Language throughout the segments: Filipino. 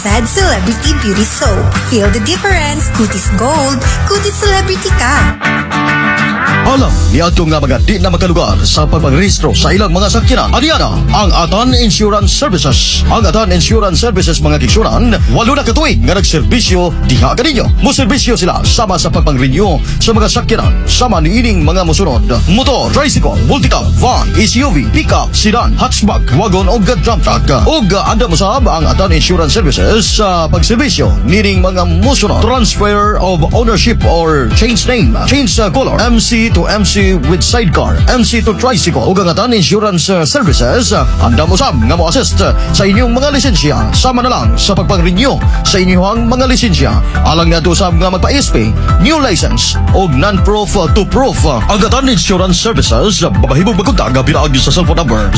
Sad Celebrity Beauty Soap. Feel the difference. Kutis Gold. Kutis Celebrity ka. Alam ni ato nga mga di na makalugar sa pagpangrehistro sa ilang mga sakyanan. Adiana, ang Atan Insurance Services. Ang Atan Insurance Services mga kiksunan, 8 na katuig nga nagserbisyo diha kaninyo. Muserbisyo sila sama sa pagpang-renew sa mga sakyanan. Sama ni ining mga musunod: motor, tricycle, multicab, van, SUV, pickup, sedan, hatchback, wagon o dump truck. Ug anda mosab ang Atan Insurance Services sa pagserbisyo nining mga musunod: transfer of ownership or change name, change color, MC to MC with sidecar, MC to tricycle. Ug ang Atan Insurance Services anda mosab nga mo-assist sa inyong mga lisensya. Sama na lang sa pagpang-renew sa inyong mga lisensya. Alang nga usab nga magpa-ESP, new license o non-proof to proof. Ang Atan Insurance Services babahibog magkontak binaag sa cellphone number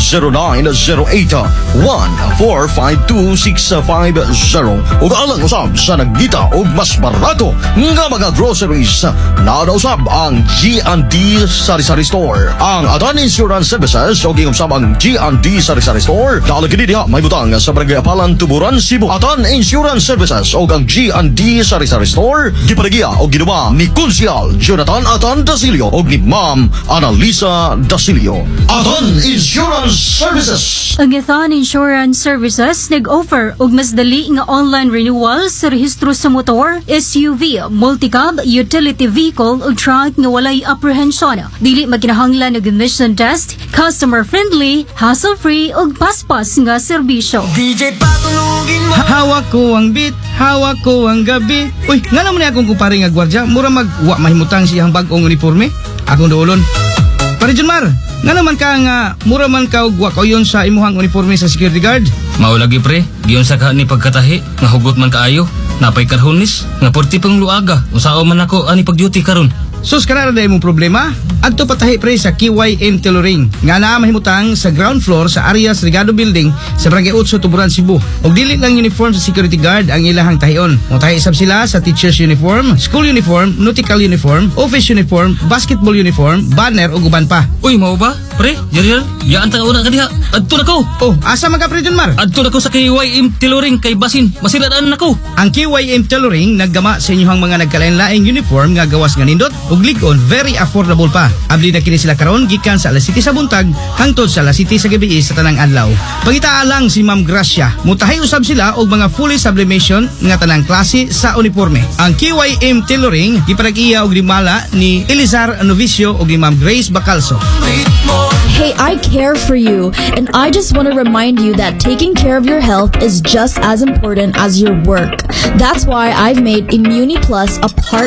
0908-1452-650. Ug alang usab sa nagdita og mas barato nga mga groceries. Naada usab ang G&D Sari-Sari Store. Ang Atan Insurance Services o gingusab ang G&D Sari-Sari Store. Naalagin diha may butang sa Barangay Apalan, Tuburan, Cebu. Atan Insurance Services o ang G&D Sari-Sari Store gipanagiya o ginawa ni Konsyal Jonathan Atan Dasilio o ni Ma'am Annalisa Dasilio. Atan Insurance Services. Ang Atan Insurance Services nag-offer og mas dali nga online renewal sa rehistro sa motor, SUV, multicab, utility vehicle ug truck nga walay apprehension. Dili maginahanglan og emission test, customer-friendly, hassle-free ug paspas nga serbisyo. DJ patulugin mo. Hawak ko ang beat, hawak ko ang gabi. Uy, nga naman akong kumpare nga gwardya, mura magwa mahimutang siyang bagong uniforme. Akong doolon. Pare Junmar, nga naman ka nga mura man ka og wa kayon sa imuhang uniforme sa security guard. Mao lagi pre, giyon sa ni pagkatahi nga hugot man kaayo. Napay karhunis nga porti pang luaga. Usao man ako ani pag-duty karon. Sus kanara day mong problema? Adto patahi pre sa KYM Tailoring nga naa mahimutang sa ground floor sa Arias Regado Building sa Barangay 8, Tuburan, Cebu. Og dili lang uniform sa security guard ang ilahang tahion. Motahi isab sila sa teacher's uniform, school uniform, nautical uniform, office uniform, basketball uniform, banner ug uban pa. Uy, mao ba? Pre, Jeriel, yaan ta una ka diha. Adto na ko. Oh, asa man ka pre Junmar? Adto na ko sa KYM Tailoring kay basin masiladaan na ko. Ang KYM Tailoring naggama sa inyong mga nagkalain-laing uniform nga gawas nga nindot ug lig-on, very affordable pa. Abli na kini sila karon gikan sa alas 7 sa buntag hangtod sa alas 7 sa gabi sa tanang adlaw. Pangitaa lang si Ma'am Gracia. Mutahay usab sila og mga fully sublimation nga tanang klase sa uniforme. Ang KYM Tailoring gipanag-iya og limala ni Elizar Novicio og ni Ma'am Grace Bacalso. Hey, I care for you, and I just want to remind you that taking care of your health is just as important as your work. That's why I've made Immuni Plus a part